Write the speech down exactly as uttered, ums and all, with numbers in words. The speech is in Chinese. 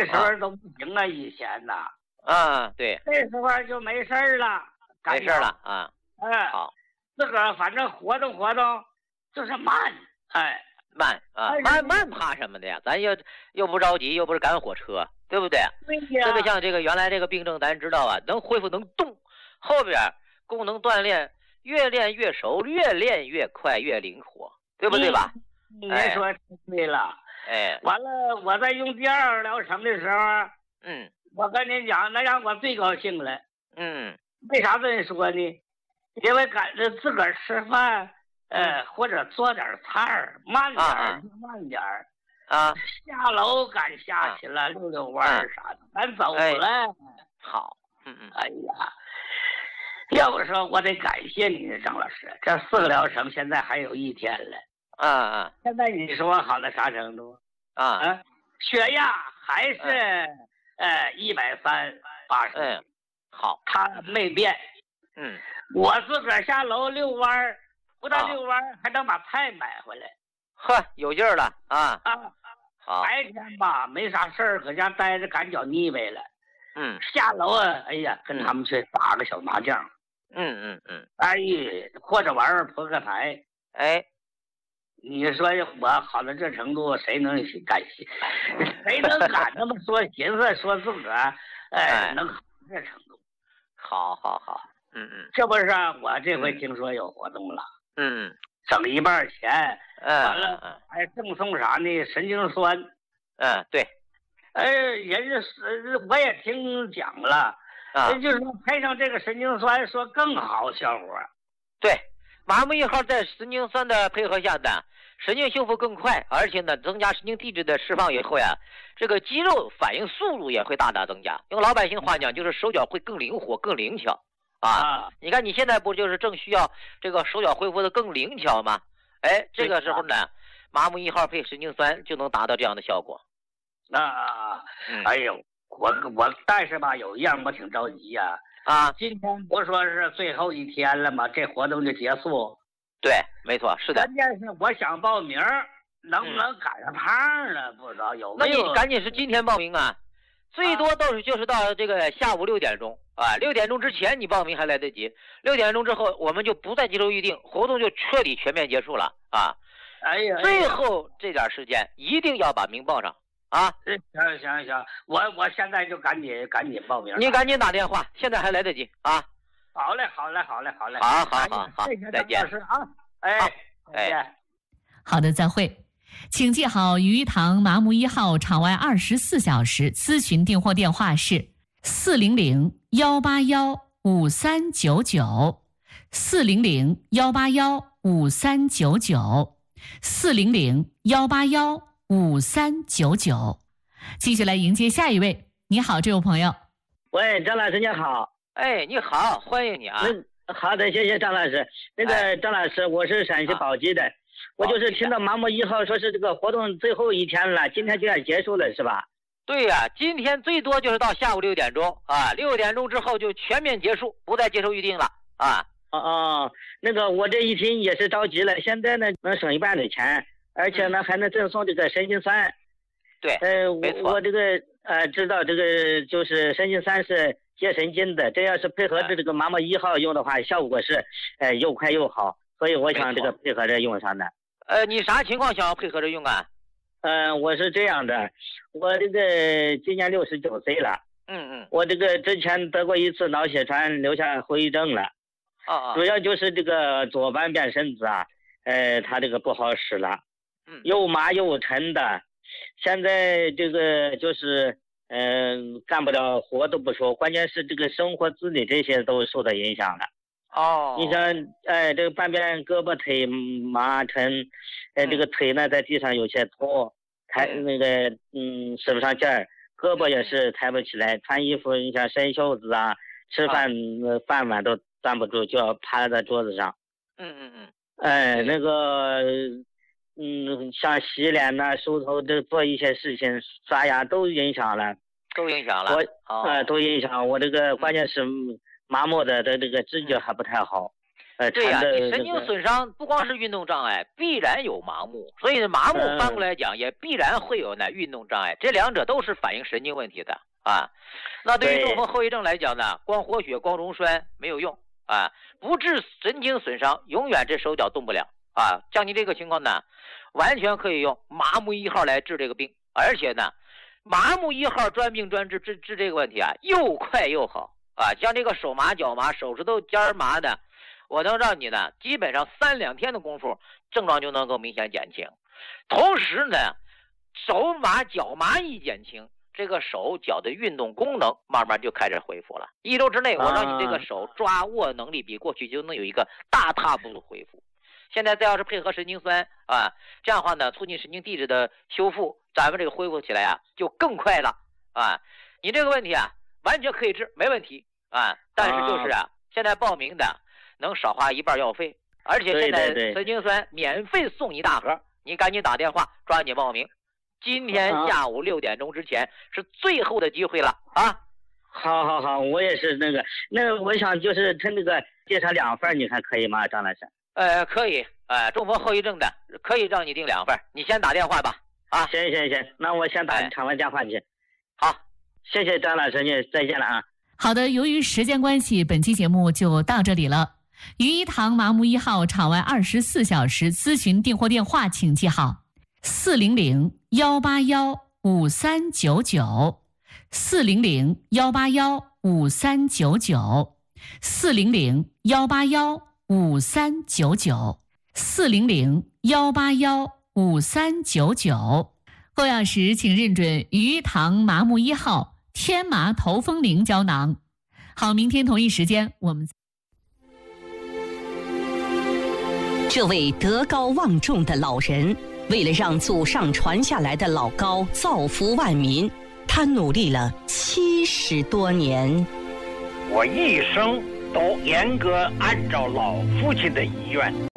那时候都不行啊，以前呐。 啊，对。 那时候就没事儿了， 没事了啊。 哎， 好， 自个儿反正活动活动，就是慢，哎， 慢啊，慢慢怕什么的呀？咱又又不着急，又不是赶火车，对不对？ 对呀。 特别像这个原来这个病症，咱知道啊，能恢复能动，后边功能锻炼越练越熟，越练越快，越灵活，对不对吧？ 你说对了。 哎， 完了，我在用第二疗程的时候， 嗯， 我跟您讲，那让我最高兴了。 嗯， 为啥这么说呢？因为赶着自个儿吃饭，呃，或者做点菜儿，慢点儿就慢点儿。 啊， 下楼赶下去了，溜溜弯儿啥的，咱走了。 好，嗯嗯。 哎呀，要不说我得感谢你，张老师，这四个疗程现在还有一天了。 啊啊！ 现在你说好到啥程度？ 啊啊，血压还是呃一百三八十。 嗯，好， 它没变。 嗯， 我自个儿下楼遛弯儿，不但遛弯儿，还能把菜买回来。 呵，有劲儿了啊！ 啊， 好。 白天吧没啥事儿，搁家待着赶脚腻歪了。 嗯。 下楼啊，哎呀，跟他们去打个小麻将。 嗯嗯嗯。 哎，或者玩玩扑克牌。 哎。 你说我好到这程度，谁能敢信？谁能敢那么说？寻思说自个儿，哎，能好这程度？ 好，好，好，嗯嗯。 这不是啊，我这回听说有活动了， 嗯， 省一半钱， 嗯， 完了还赠送啥呢？神经酸。 嗯，对。 哎，人家是我也听讲了， 啊， 就是说配上这个神经酸，说更好效果。 对，麻木一号在神经酸的配合下呢，神经修复更快，而且呢，增加神经递质的释放以后呀，这个肌肉反应速度也会大大增加。用老百姓话讲，就是手脚会更灵活、更灵巧啊。 啊， 你看你现在不就是正需要这个手脚恢复的更灵巧吗？哎，这个时候呢，麻木一号配神经酸就能达到这样的效果。 啊，哎呦，我我但是吧，有一样我挺着急呀。 啊， 今天不说是最后一天了吗？这活动就结束。 对，没错，是的。 关键是我想报名，能不能赶上趟了？不知道有没有。 那你赶紧是今天报名啊，最多都是就是到这个下午六点钟啊，六点钟之前你报名还来得及，六点钟之后我们就不再接受预定，活动就彻底全面结束了啊。 哎呀， 最后这点时间一定要把名报上啊！ 行行行，我我现在就赶紧赶紧报名。 你赶紧打电话，现在还来得及啊！ 好嘞，好嘞，好嘞，好嘞。 好好好好，再见啊！哎，再见。 好的，再会。请记好鱼塘麻木一号场外二十四小时咨询订货电话是四零零幺八幺五三九九，四零零幺八幺五三九九，四零零幺八幺五三九九。继续来迎接下一位。你好，这位朋友。 喂，张老师你好。 哎，你好，欢迎你啊。 好的，谢谢张老师。那个、哎、张老师，我是陕西宝鸡的。啊，我就是听到麻木一号说是这个活动最后一天了，今天就要结束了，是吧？ 对呀、啊，今天最多就是到下午六点钟啊，六点钟之后就全面结束，不再接受预定了啊。 哦哦，那个我这一听也是着急了，现在呢能省一半的钱，而且呢、嗯、还能赠送这个神经酸。 对， 呃， 没错。 我我这个呃知道这个就是神经酸是接神经的，这要是配合着这个麻木一号用的话，效果是呃又快又好。所以我想这个配合着用上的。 呃，你啥情况想要配合着用啊？ 嗯、呃，我是这样的，我这个今年六十九岁了。 嗯嗯。 我这个之前得过一次脑血栓，留下后遗症了。 哦哦。 主要就是这个左半边身子啊，呃，它这个不好使了。 嗯。 又麻又沉的，现在这个就是嗯、呃、干不了活都不说，关键是这个生活自理这些都受到影响了。 哦， 你像，哎，这个半边胳膊腿麻沉，哎，这个腿呢在地上有些拖，抬那个嗯使不上劲儿，胳膊也是抬不起来，穿衣服你像伸袖子啊，吃饭、呃、饭碗都站不住，就要趴在桌子上。 嗯嗯嗯。 哎，那个嗯，像洗脸呐、梳头这做一些事情，刷牙都影响了， 都影响了。 我哦、 呃都影响我这个，关键是。麻木的的这个知觉还不太好， 呃， 对呀、 缠的你神经损伤不光是运动障碍，必然有麻木，所以麻木嗯反过来讲，也必然会有呢运动障碍，这两者都是反映神经问题的啊。那对于对中风后遗症来讲呢，光活血、光溶栓没有用啊，不治神经损伤，永远这手脚动不了啊。像你这个情况呢，完全可以用麻木一号来治这个病，而且呢，麻木一号专病专治，治治这个问题啊，又快又好啊。像这个手麻、脚麻、手指头尖儿麻的，我能让你呢，基本上三两天的功夫，症状就能够明显减轻。同时呢，手麻、脚麻一减轻，这个手脚的运动功能慢慢就开始恢复了。一周之内，我让你这个手抓握能力比过去就能有一个大踏步的恢复。现在再要是配合神经酸啊，这样的话呢，促进神经递质的修复，咱们这个恢复起来啊，就更快了啊。你这个问题啊，完全可以治，没问题啊。但是就是啊，现在报名的能少花一半药费，而且现在神经酸免费送一大盒，你赶紧打电话抓紧报名。今天下午六点钟之前是最后的机会了啊！ 好好好，我也是那个，那个我想就是他那个介绍两份，你看可以吗，张老师？ 呃，可以，呃，中风后遗症的可以让你订两份，你先打电话吧。啊， 行行行，那我先打场外电话去。 好， 谢谢张老师，你再见了啊。 好的，由于时间关系，本期节目就到这里了。于一堂麻木一号场外二十四小时咨询订货电话，请记好：四零零幺八幺五三九九，四零零幺八幺五三九九，四零零幺八幺五三九九，四零零幺八幺五三九九。购药时请认准于堂麻木一号天麻头风灵胶囊。好，明天同一时间我们。 这位德高望重的老人，为了让祖上传下来的老高造福万民，他努力了七十多年。 我一生都严格按照老父亲的遗愿。